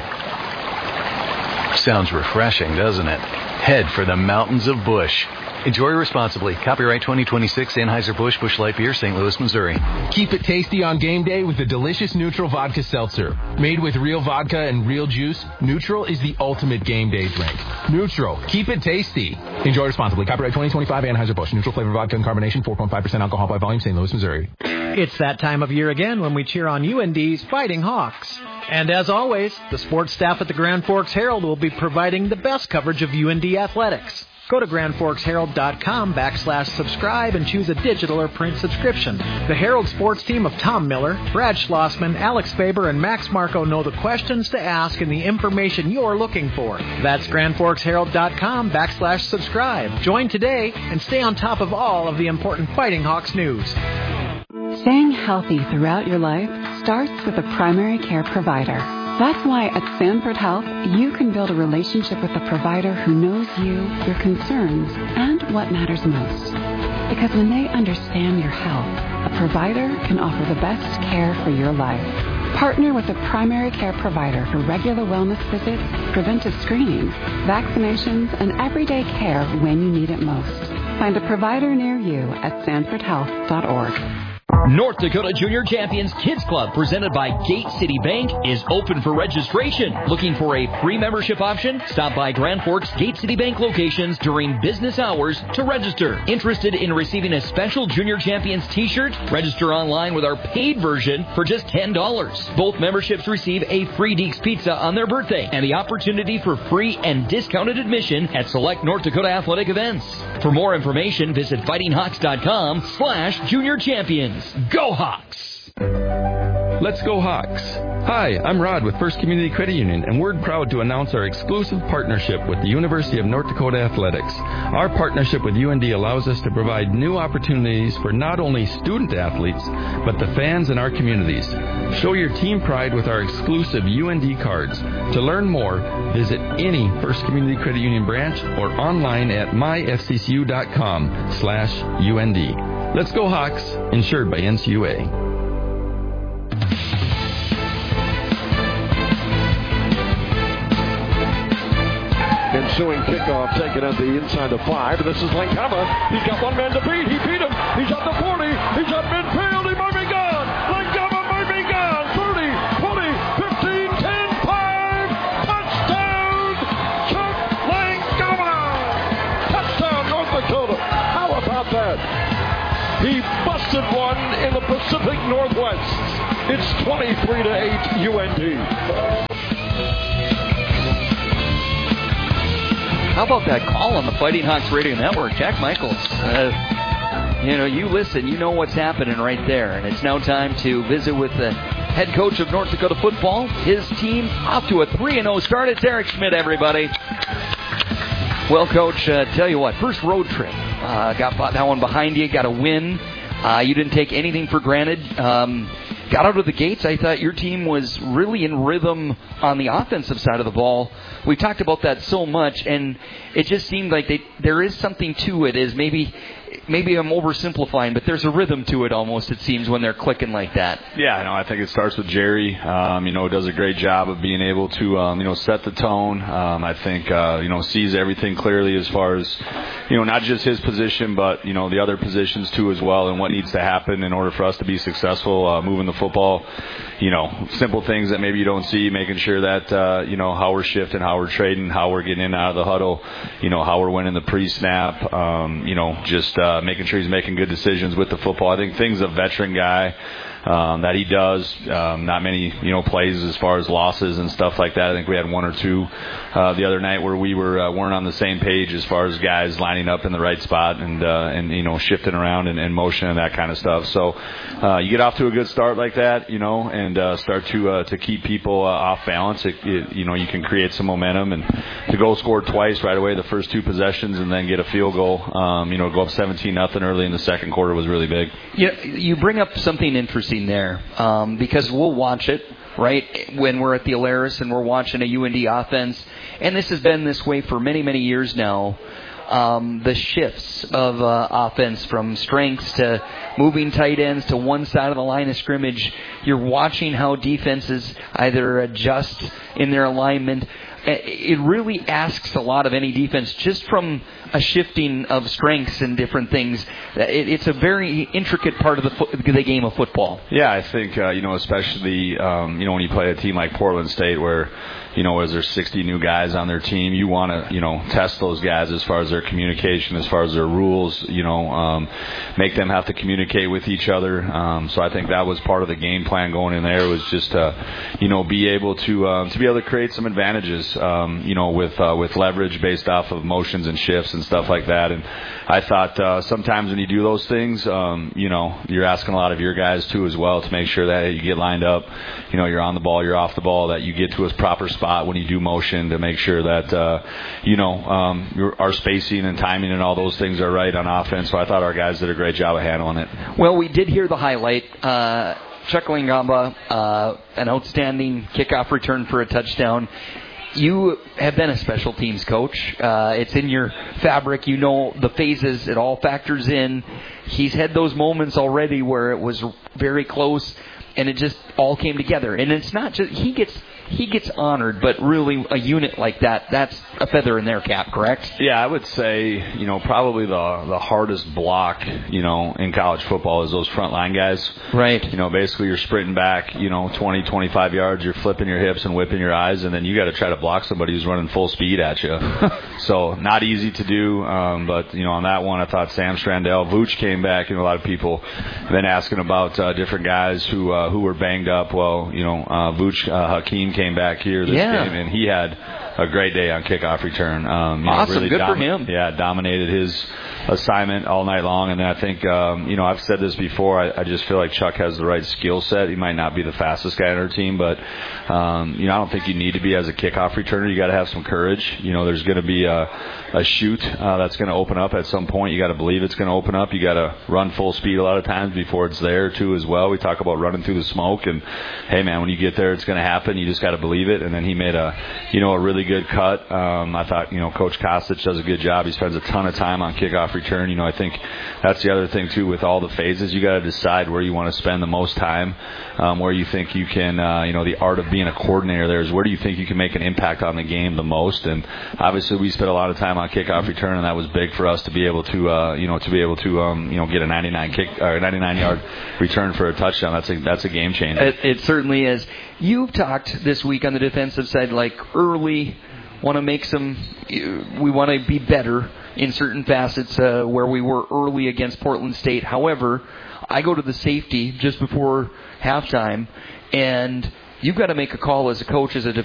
Sounds refreshing, doesn't it? Head for the mountains of Busch. Enjoy responsibly. Copyright 2026 Anheuser-Busch Busch Light Beer, St. Louis, Missouri. Keep it tasty on game day with the delicious Neutral Vodka Seltzer. Made with real vodka and real juice, Neutral is the ultimate game day drink. Neutral. Keep it tasty. Enjoy responsibly. Copyright 2025 Anheuser-Busch. Neutral flavor vodka and carbonation, 4.5% alcohol by volume, St. Louis, Missouri. It's that time of year again when we cheer on UND's Fighting Hawks. And as always, the sports staff at the Grand Forks Herald will be providing the best coverage of UND athletics. Go to GrandForksHerald.com/subscribe and choose a digital or print subscription. The Herald sports team of Tom Miller, Brad Schlossman, Alex Faber, and Max Marco know the questions to ask and the information you're looking for. That's GrandForksHerald.com/subscribe. Join today and stay on top of all of the important Fighting Hawks news. Staying healthy throughout your life starts with a primary care provider. That's why at Sanford Health, you can build a relationship with a provider who knows you, your concerns, and what matters most. Because when they understand your health, a provider can offer the best care for your life. Partner with a primary care provider for regular wellness visits, preventive screenings, vaccinations, and everyday care when you need it most. Find a provider near you at sanfordhealth.org. North Dakota Junior Champions Kids Club, presented by Gate City Bank, is open for registration. Looking for a free membership option? Stop by Grand Forks Gate City Bank locations during business hours to register. Interested in receiving a special Junior Champions t-shirt? Register online with our paid version for just $10. Both memberships receive a free Deeks Pizza on their birthday and the opportunity for free and discounted admission at select North Dakota athletic events. For more information, visit fightinghawks.com/junior champions. Go Hawks! Let's go Hawks. Hi, I'm Rod with First Community Credit Union, and we're proud to announce our exclusive partnership with the University of North Dakota Athletics. Our partnership with UND allows us to provide new opportunities for not only student athletes, but the fans in our communities. Show your team pride with our exclusive UND cards. To learn more, visit any First Community Credit Union branch or online at myfccu.com/UND. Let's go Hawks, insured by NCUA. Ensuing kickoff taken at the inside of 5. This is Lankama. He's got one man to beat. He beat him. He's at the 40. He's at midfield. He might be gone. Lankama might be gone. 30, 20, 15, 10, 5. Touchdown, Chuck Lankama. Touchdown, North Dakota. How about that? He busted one in the Pacific Northwest. It's 23-8 UND. How about that call on the Fighting Hawks Radio Network? Jack Michaels, you listen, you know what's happening right there. And it's now time to visit with the head coach of North Dakota football. His team off to a 3-0 start. It's Eric Schmidt, everybody. Well, Coach, tell you what, first road trip. Got that one behind you, got a win. You didn't take anything for granted. Got out of the gates. I thought your team was really in rhythm on the offensive side of the ball. We talked about that so much, and it just seemed like there is something to it. Is maybe I'm oversimplifying, but there's a rhythm to it almost, it seems, when they're clicking like that. Yeah, I think it starts with Jerry. Does a great job of being able to, set the tone. I think, sees everything clearly as far as, not just his position, but, the other positions too as well, and what needs to happen in order for us to be successful moving the football. Simple things that maybe you don't see, making sure that, how we're shifting, how we're trading, how we're getting in and out of the huddle, how we're winning the pre-snap, making sure he's making good decisions with the football. I think things a veteran guy that he does, not many, plays as far as losses and stuff like that. I think we had one or two the other night where we weren't on the same page as far as guys lining up in the right spot and shifting around and motion and that kind of stuff. So you get off to a good start like that, and start to keep people off balance. You can create some momentum, and to go score twice right away the first two possessions and then get a field goal, go up 17-0 early in the second quarter was really big. You bring up something interesting there, because we'll watch it, right, when we're at the Alaris and we're watching a UND offense, and this has been this way for many, many years now. The shifts of offense from strengths to moving tight ends to one side of the line of scrimmage. You're watching how defenses either adjust in their alignment. It really asks a lot of any defense just from a shifting of strengths and different things. It's a very intricate part of the game of football. Yeah, I think, especially, when you play a team like Portland State where, as there's 60 new guys on their team, you want to, test those guys as far as their communication, as far as their rules, make them have to communicate with each other. So I think that was part of the game plan going in there, was just to, be able to create some advantages, with leverage based off of motions and shifts and stuff like that. And I thought sometimes when you do those things, you're asking a lot of your guys too as well to make sure that you get lined up, you're on the ball, you're off the ball, that you get to a proper spot when you do motion to make sure that, our spacing and timing and all those things are right on offense. So I thought our guys did a great job of handling it. Well, we did hear the highlight. Chuck Lankama, an outstanding kickoff return for a touchdown. You have been a special teams coach. It's in your fabric. The phases. It all factors in. He's had those moments already where it was very close, and it just all came together. And it's not just he gets honored, but really a unit like that's a feather in their cap, correct? Yeah, I would say, probably the hardest block, in college football is those front line guys. Right. Basically you're sprinting back, 20, 25 yards, you're flipping your hips and whipping your eyes, and then you got to try to block somebody who's running full speed at you. So not easy to do, but, on that one, I thought Sam Strandell, Vooch came back, a lot of people have been asking about different guys who were banged up. Well, Vooch Hakeem came back here this game, and he had a great day on kickoff return. Awesome. Really Good for him. Yeah, dominated his assignment all night long. And then I think, I've said this before, I just feel like Chuck has the right skill set. He might not be the fastest guy on our team, but, I don't think you need to be as a kickoff returner. You got to have some courage. There's going to be a chute that's going to open up at some point. You got to believe it's going to open up. You got to run full speed a lot of times before it's there too as well. We talk about running through the smoke, and hey man, when you get there, it's going to happen. You just got to believe it. And then he made a really good cut. I thought, Coach Kostic does a good job. He spends a ton of time on kickoff return. I think that's the other thing too with all the phases. You got to decide where you want to spend the most time, where you think you can, the art of being a coordinator there is where do you think you can make an impact on the game the most. And obviously we spent a lot of time on kickoff return, and that was big for us to be able to, get a 99-yard return for a touchdown. That's a game changer. It certainly is. You've talked this week on the defensive side, like early, we want to be better in certain facets where we were early against Portland State. However, I go to the safety just before halftime, and you've got to make a call as a coach, as a